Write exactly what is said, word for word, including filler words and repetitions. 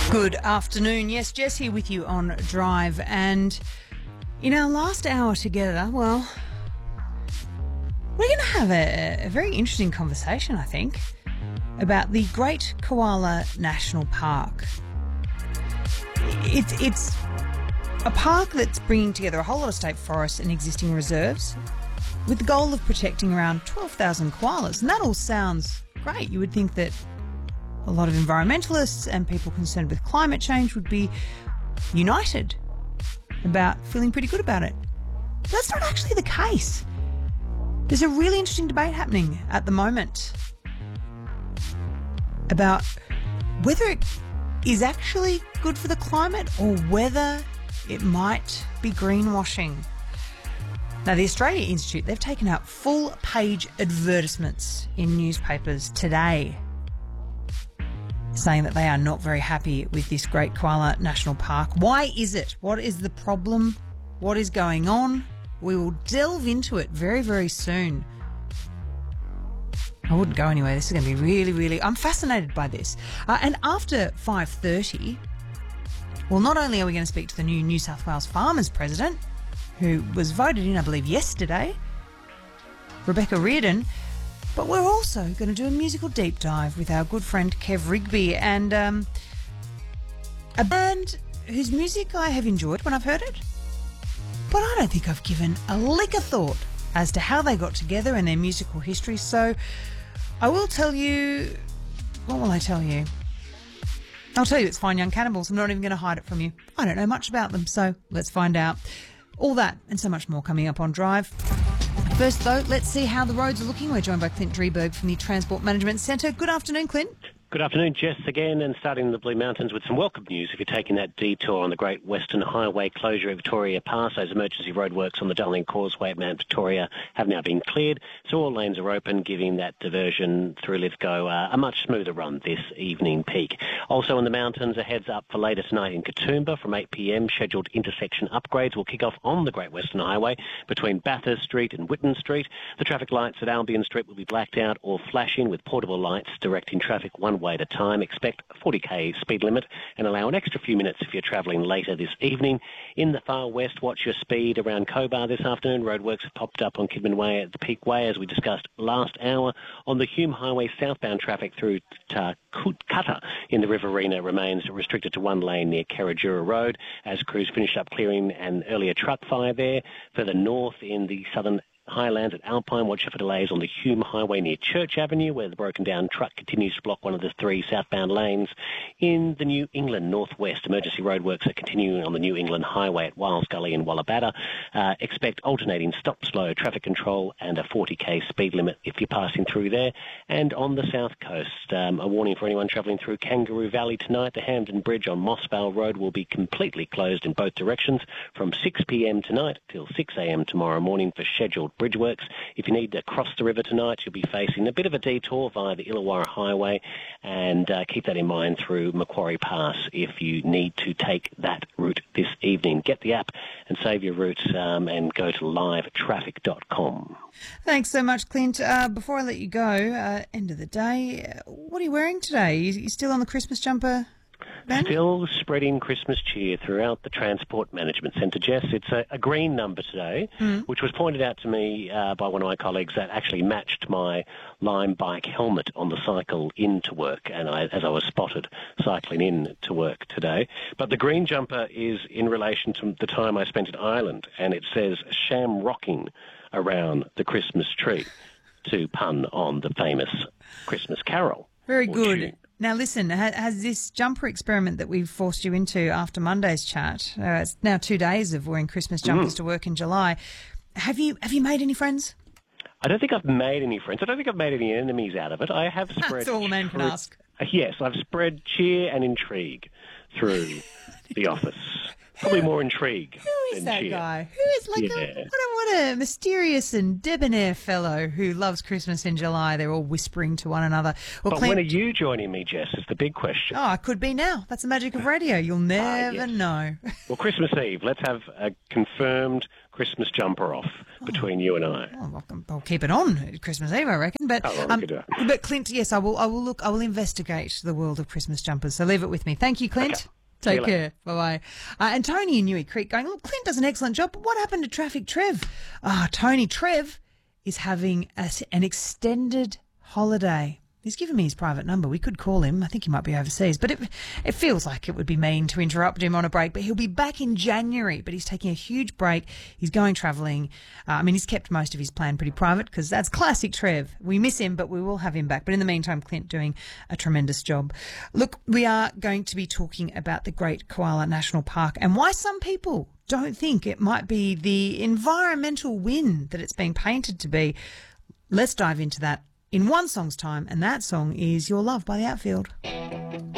Good afternoon. Yes, Jess here with you on Drive. And in our last hour together, well, we're going to have a, a very interesting conversation, I think, about the Great Koala National Park. It's, it's a park that's bringing together a whole lot of state forests and existing reserves with the goal of protecting around twelve thousand koalas. And that all sounds great. You would think that a lot of environmentalists and people concerned with climate change would be united about feeling pretty good about it. But that's not actually the case. There's a really interesting debate happening at the moment about whether it is actually good for the climate or whether it might be greenwashing. Now, the Australia Institute, they've taken out full-page advertisements in newspapers today saying that they are not very happy with this Great Koala National Park. Why is it? What is the problem? What is going on? We will delve into it very, very soon. I wouldn't go anywhere. This is going to be really, really... I'm fascinated by this. Uh, and after five thirty, well, not only are we going to speak to the new New South Wales Farmers President, who was voted in, I believe, yesterday, Rebecca Reardon, but we're also going to do a musical deep dive with our good friend Kev Rigby and um, a band whose music I have enjoyed when I've heard it, but I don't think I've given a lick of thought as to how they got together and their musical history. So I will tell you... What will I tell you? I'll tell you it's Fine Young Cannibals. I'm not even going to hide it from you. I don't know much about them, so let's find out. All that and so much more coming up on Drive. First, though, let's see how the roads are looking. We're joined by Clint Drieberg from the Transport Management Centre. Good afternoon, Clint. Good afternoon, Jess, again, and starting in the Blue Mountains with some welcome news. If you're taking that detour on the Great Western Highway closure at Victoria Pass, those emergency roadworks on the Darling Causeway at Mount Victoria have now been cleared, so all lanes are open, giving that diversion through Lithgow uh, a much smoother run this evening peak. Also in the mountains, a heads up for later tonight in Katoomba from eight p m. Scheduled intersection upgrades will kick off on the Great Western Highway between Bathurst Street and Whitten Street. The traffic lights at Albion Street will be blacked out or flashing with portable lights directing traffic one way at a time. Expect a forty k speed limit and allow an extra few minutes if you're travelling later this evening. In the far west, watch your speed around Cobar this afternoon. Roadworks have popped up on Kidman Way at the Peak Way, as we discussed last hour. On the Hume Highway, southbound traffic through Cutter in the Riverina remains restricted to one lane near Carajura Road as crews finish up clearing an earlier truck fire there. Further north in the southern Highlands at Alpine, watch for delays on the Hume Highway near Church Avenue, where the broken down truck continues to block one of the three southbound lanes. In the New England northwest, emergency roadworks are continuing on the New England Highway at Wiles Gully and Wallabada. Uh, expect alternating stop-slow traffic control and a forty k speed limit if you're passing through there. And on the south coast, um, a warning for anyone travelling through Kangaroo Valley tonight. The Hampden Bridge on Mossvale Road will be completely closed in both directions from six p m tonight till six a m tomorrow morning for scheduled bridge works. If you need to cross the river tonight, you'll be facing a bit of a detour via the Illawarra Highway, and uh, keep that in mind through Macquarie Pass if you need to take that route this evening. Get the app and save your route um, and go to live traffic dot com. Thanks so much, Clint. Uh, before I let you go, uh, end of the day, what are you wearing today? You, you still on the Christmas jumper, Ben? Still spreading Christmas cheer throughout the Transport Management Centre, Jess. It's a, a green number today, mm. which was pointed out to me uh, by one of my colleagues that actually matched my Lime bike helmet on the cycle into work, and I, as I was spotted cycling in to work today. But the green jumper is in relation to the time I spent in Ireland, and it says sham rocking around the Christmas tree, to pun on the famous Christmas carol. Very good. Tune. Now, listen, has this jumper experiment that we've forced you into after Monday's chat, uh, it's now two days of wearing Christmas jumpers mm. to work in July, have you have you made any friends? I don't think I've made any friends. I don't think I've made any enemies out of it. I have spread... That's all a man can ask. Uh, yes, I've spread cheer and intrigue through the office. Probably more intrigue. Who is than that cheer. guy? Who is like yeah. a, what, a, what a mysterious and debonair fellow who loves Christmas in July. They're all whispering to one another. Well, but Clint, when are you joining me, Jess, is the big question. Oh, it could be now. That's the magic of radio. You'll never ah, yes. know. Well, Christmas Eve, let's have a confirmed Christmas jumper off between you and I. Oh, I'll, I'll keep it on at Christmas Eve, I reckon. But, Oh, well, um, we could do it. but Clint, yes, I will. I will look. I will investigate the world of Christmas jumpers. So leave it with me. Thank you, Clint. Okay. See Take you care. Bye bye. Uh, and Tony in Newey Creek going, look, Clint does an excellent job. But what happened to Traffic Trev? Ah, Tony Trev is having a, an extended holiday. He's given me his private number. We could call him. I think he might be overseas. But it it feels like it would be mean to interrupt him on a break. But he'll be back in January. But he's taking a huge break. He's going travelling. Uh, I mean, he's kept most of his plan pretty private because that's classic Trev. We miss him, but we will have him back. But in the meantime, Clint doing a tremendous job. Look, we are going to be talking about the Great Koala National Park and why some people don't think it might be the environmental win that it's being painted to be. Let's dive into that in one song's time, and that song is Your Love by The Outfield.